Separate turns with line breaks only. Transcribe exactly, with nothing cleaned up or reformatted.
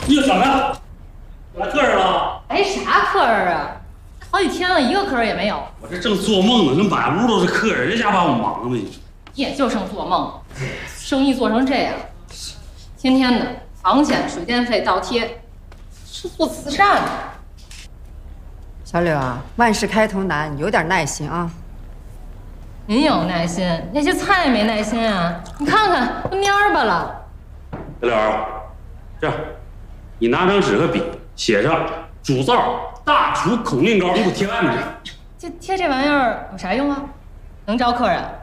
哟，小明，来客人了？
来啥客人啊？好几天了，一个客人也没有。
我这正做梦呢，这满屋都是客人，这家把我忙的，你说。
也就剩做梦，生意做成这样，天天的房钱、水电费倒贴，是做慈善的。
小柳啊，万事开头难，有点耐心啊。
您有耐心，那些菜没耐心啊！你看看都蔫儿巴了。
小柳，这样，你拿张纸和笔，写上“主灶大厨口令膏”，你给我贴外面去。
这贴这玩意儿有啥用啊？能招客人？